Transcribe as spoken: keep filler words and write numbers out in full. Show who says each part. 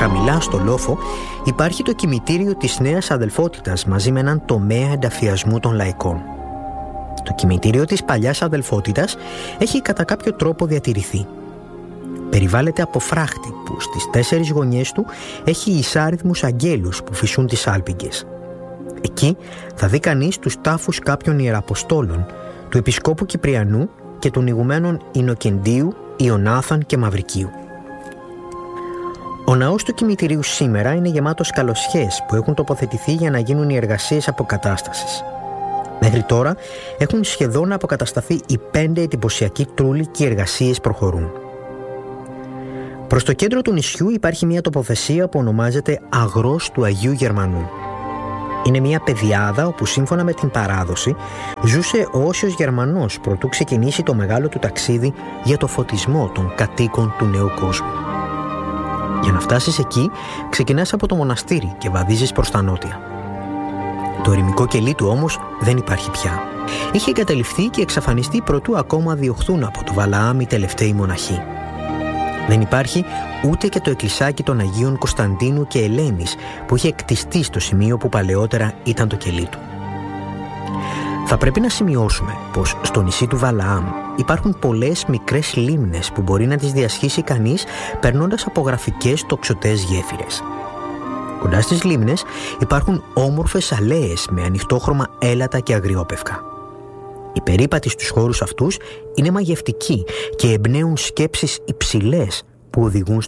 Speaker 1: χαμηλά στο λόφο υπάρχει το κημητήριο της Νέας Αδελφότητας μαζί με έναν τομέα ενταφιασμού των λαϊκών. Το κημητήριο της Παλιάς Αδελφότητας έχει κατά κάποιο τρόπο διατηρηθεί. Περιβάλλεται από φράχτη που στις τέσσερις γωνιές του έχει εισάριθμους αγγέλους που φυσούν τις άλπιγγες. Εκεί θα δει κανείς τους τάφους κάποιων ιεραποστόλων, του Επισκόπου Κυπριανού και των ηγουμένων Ινοκεντίου, Ιωνάθαν και Μαυρικίου. Ο ναός του κημητηρίου σήμερα είναι γεμάτος καλοσιές που έχουν τοποθετηθεί για να γίνουν οι εργασίες αποκατάστασης. Μέχρι τώρα έχουν σχεδόν αποκατασταθεί οι πέντε εντυπωσιακοί τρούλοι και οι εργασίες προχωρούν. Προς το κέντρο του νησιού υπάρχει μια τοποθεσία που ονομάζεται Αγρός του Αγίου Γερμανού. Είναι μια πεδιάδα όπου σύμφωνα με την παράδοση ζούσε ο Όσιος Γερμανός προτού ξεκινήσει το μεγάλο του ταξίδι για το φωτισμό των κατοίκων του νέου κόσμου. Για να φτάσεις εκεί ξεκινάς από το μοναστήρι και βαδίζεις προς τα νότια. Το ερημικό κελί του όμως δεν υπάρχει πια. Είχε εγκαταλειφθεί και εξαφανιστεί προτού ακόμα διωχθούν από το Βαλαάμ οι τελευταίοι μοναχοί. Δεν υπάρχει ούτε και το εκκλησάκι των Αγίων Κωνσταντίνου και Ελένης που είχε κτιστεί στο σημείο που παλαιότερα ήταν το κελί του. Θα πρέπει να σημειώσουμε πως στο νησί του Βαλαάμ υπάρχουν πολλές μικρές λίμνες που μπορεί να τις διασχίσει κανείς περνώντας από γραφικές τοξωτές γέφυρες. Κοντά στις λίμνες υπάρχουν όμορφες αλέες με ανοιχτόχρωμα έλατα και αγριόπευκα. Οι περίπατοι στους χώρους αυτούς είναι μαγευτικοί και εμπνέουν σκέψεις υψηλές που οδηγούν